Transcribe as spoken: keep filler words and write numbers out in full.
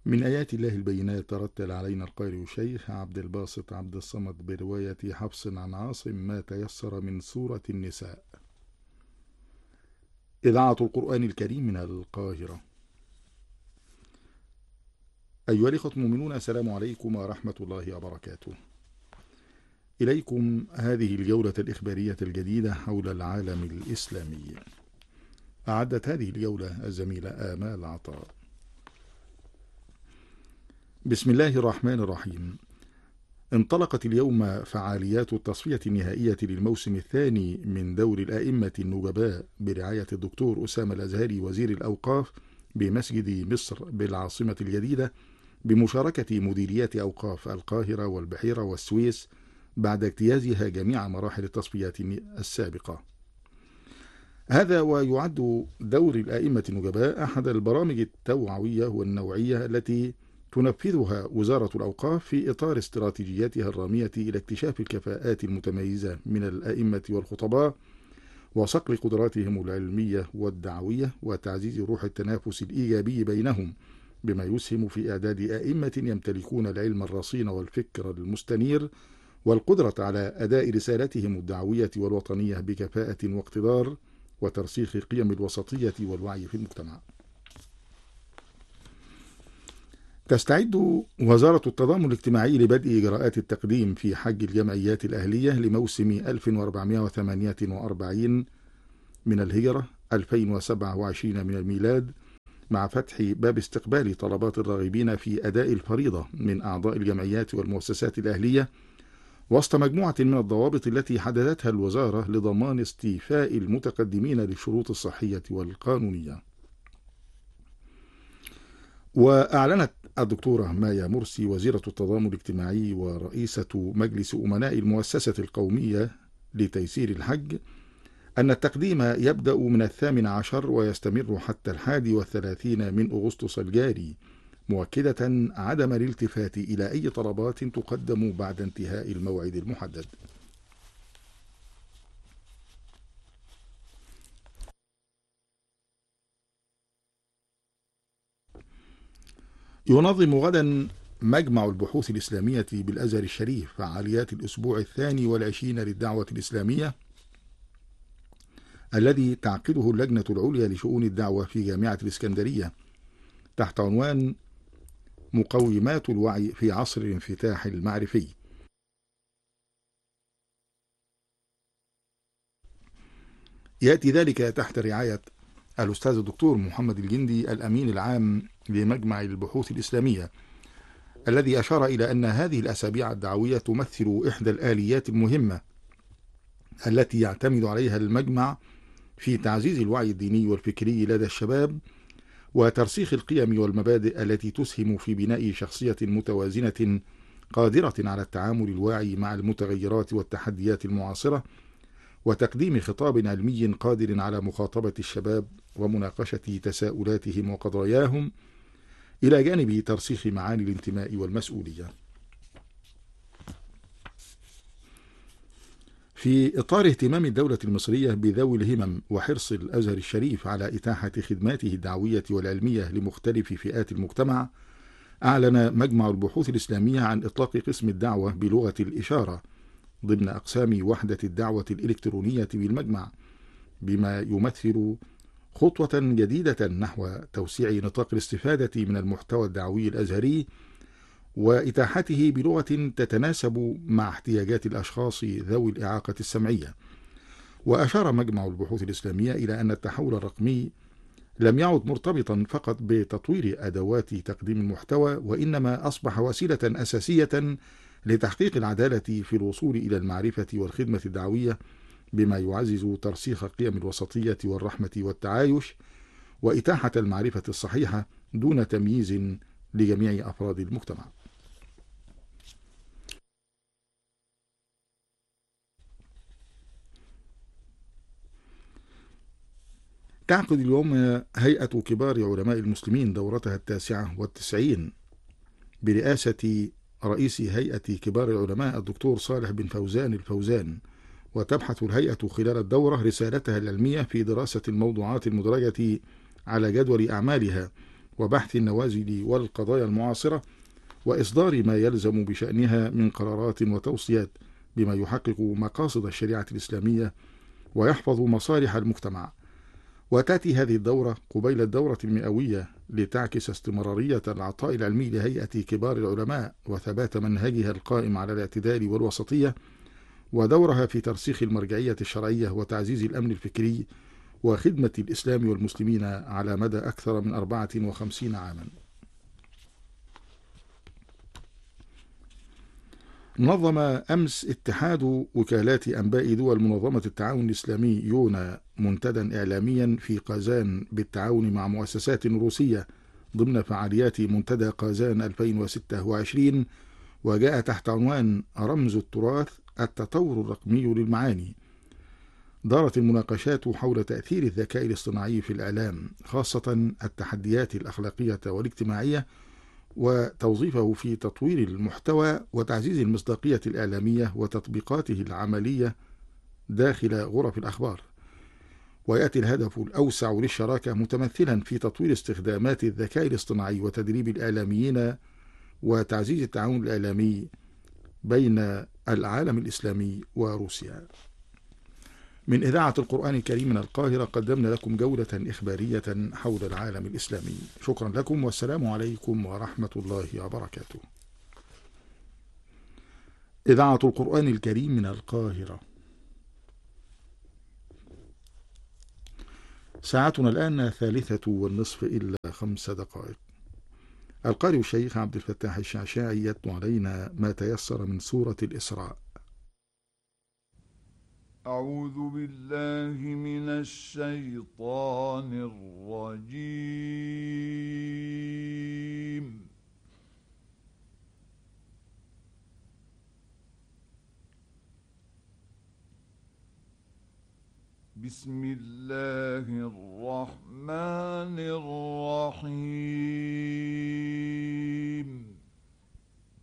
من آيات الله البينات ترتل علينا القارئ الشيخ عبد الباسط عبد الصمد برواية حفص عن عاصم ما تيسر من سورة النساء. إذاعة القرآن الكريم من القاهرة. أيها الإخوة المؤمنون، السلام عليكم ورحمة الله وبركاته. إليكم هذه الجولة الإخبارية الجديدة حول العالم الإسلامي. أعدت هذه الجولة الزميلة آمال عطاء. بسم الله الرحمن الرحيم. انطلقت اليوم فعاليات التصفية النهائية للموسم الثاني من دور الأئمة النجباء برعاية الدكتور أسامة الأزهري وزير الأوقاف بمسجد مصر بالعاصمة الجديدة، بمشاركة مديريات أوقاف القاهرة والبحيرة والسويس بعد اجتيازها جميع مراحل التصفيات السابقة. هذا ويعد دور الأئمة النجباء أحد البرامج التوعوية والنوعية التي تنفذها وزارة الأوقاف في إطار استراتيجياتها الرامية إلى اكتشاف الكفاءات المتميزة من الأئمة والخطباء وصقل قدراتهم العلمية والدعوية وتعزيز روح التنافس الإيجابي بينهم، بما يسهم في إعداد أئمة يمتلكون العلم الرصين والفكر المستنير والقدرة على أداء رسالتهم الدعوية والوطنية بكفاءة واقتدار وترسيخ قيم الوسطية والوعي في المجتمع. تستعد وزارة التضامن الاجتماعي لبدء إجراءات التقديم في حج الجمعيات الأهلية لموسم ألف وأربعمائة وثمانية وأربعين من الهجرة ألفين وسبعة وعشرين من الميلاد، مع فتح باب استقبال طلبات الراغبين في أداء الفريضة من أعضاء الجمعيات والمؤسسات الأهلية وسط مجموعة من الضوابط التي حددتها الوزارة لضمان استيفاء المتقدمين للشروط الصحية والقانونية. وأعلنت الدكتورة مايا مرسي وزيرة التضامن الاجتماعي ورئيسة مجلس أمناء المؤسسة القومية لتيسير الحج أن التقديم يبدأ من الثامن عشر ويستمر حتى الحادي والثلاثين من أغسطس الجاري، مؤكدة عدم الالتفات إلى أي طلبات تقدم بعد انتهاء الموعد المحدد. ينظم غدا مجمع البحوث الإسلامية بالأزهر الشريف فعاليات الأسبوع الثاني والعشرين للدعوة الإسلامية، الذي تعقده اللجنة العليا لشؤون الدعوة في جامعة الإسكندرية تحت عنوان مقومات الوعي في عصر الانفتاح المعرفي. يأتي ذلك تحت رعاية الأستاذ الدكتور محمد الجندي الأمين العام لمجمع البحوث الإسلامية، الذي أشار إلى أن هذه الأسابيع الدعوية تمثل إحدى الآليات المهمة التي يعتمد عليها المجمع في تعزيز الوعي الديني والفكري لدى الشباب وترسيخ القيم والمبادئ التي تسهم في بناء شخصية متوازنة قادرة على التعامل الواعي مع المتغيرات والتحديات المعاصرة، وتقديم خطاب علمي قادر على مخاطبة الشباب ومناقشة تساؤلاتهم وقضاياهم، إلى جانب ترسيخ معاني الانتماء والمسؤولية. في إطار اهتمام الدولة المصرية بذوي الهمم وحرص الأزهر الشريف على إتاحة خدماته الدعوية والعلمية لمختلف فئات المجتمع، أعلن مجمع البحوث الإسلامية عن إطلاق قسم الدعوة بلغة الإشارة ضمن أقسام وحدة الدعوة الإلكترونية بالمجمع، بما يمثل خطوة جديدة نحو توسيع نطاق الاستفادة من المحتوى الدعوي الأزهري وإتاحته بلغة تتناسب مع احتياجات الأشخاص ذوي الإعاقة السمعية. وأشار مجمع البحوث الإسلامية إلى أن التحول الرقمي لم يعد مرتبطا فقط بتطوير أدوات تقديم المحتوى، وإنما أصبح وسيلة أساسية لتحقيق العدالة في الوصول إلى المعرفة والخدمة الدعوية، بما يعزز ترسيخ قيم الوسطية والرحمة والتعايش وإتاحة المعرفة الصحيحة دون تمييز لجميع أفراد المجتمع. تعقد اليوم هيئة كبار علماء المسلمين دورتها التاسعة والتسعين برئاسة رئيس هيئة كبار العلماء الدكتور صالح بن فوزان الفوزان، وتبحث الهيئة خلال الدورة رسالتها العلمية في دراسة الموضوعات المدرجة على جدول أعمالها وبحث النوازل والقضايا المعاصرة، وإصدار ما يلزم بشأنها من قرارات وتوصيات بما يحقق مقاصد الشريعة الإسلامية ويحفظ مصالح المجتمع. وتأتي هذه الدورة قبيل الدورة المئوية لتعكس استمرارية العطاء العلمي لهيئة كبار العلماء وثبات منهجها القائم على الاعتدال والوسطية، ودورها في ترسيخ المرجعية الشرعية وتعزيز الأمن الفكري وخدمة الإسلام والمسلمين على مدى أكثر من أربعة وخمسين عاما. نظم أمس اتحاد وكالات أنباء دول منظمة التعاون الإسلامي يونا منتدى إعلاميا في قازان بالتعاون مع مؤسسات روسية ضمن فعاليات منتدى قازان ألفين وستة وعشرين، وجاء تحت عنوان رمز التراث التطور الرقمي للمعاني. دارت المناقشات حول تأثير الذكاء الاصطناعي في الإعلام، خاصة التحديات الأخلاقية والاجتماعية، وتوظيفه في تطوير المحتوى وتعزيز المصداقية الإعلامية وتطبيقاته العملية داخل غرف الأخبار. ويأتي الهدف الأوسع للشراكة متمثلا في تطوير استخدامات الذكاء الاصطناعي وتدريب الإعلاميين وتعزيز التعاون الإعلامي بين العالم الإسلامي وروسيا. من إذاعة القرآن الكريم من القاهرة قدمنا لكم جولة إخبارية حول العالم الإسلامي. شكرا لكم والسلام عليكم ورحمة الله وبركاته. إذاعة القرآن الكريم من القاهرة. ساعتنا الآن ثالثة والنصف إلا خمس دقائق. القارئ الشيخ عبد الفتاح الشعشاعي يتلو علينا ما تيسر من سورة الإسراء. أعوذ بالله من الشيطان الرجيم. بسم الله الرحمن الرحيم.